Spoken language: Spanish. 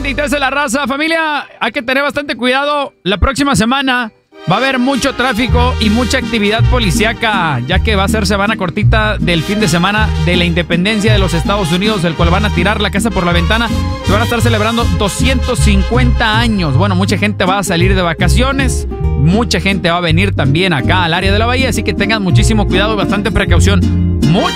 23 de la raza. Familia, hay que tener bastante cuidado. La próxima semana va a haber mucho tráfico y mucha actividad policíaca, ya que va a ser semana cortita del fin de semana de la independencia de los Estados Unidos, el cual van a tirar la casa por la ventana. Se van a estar celebrando 250 años. Bueno, mucha gente va a salir de vacaciones, mucha gente va a venir también acá al área de la bahía, así que tengan muchísimo cuidado y bastante precaución.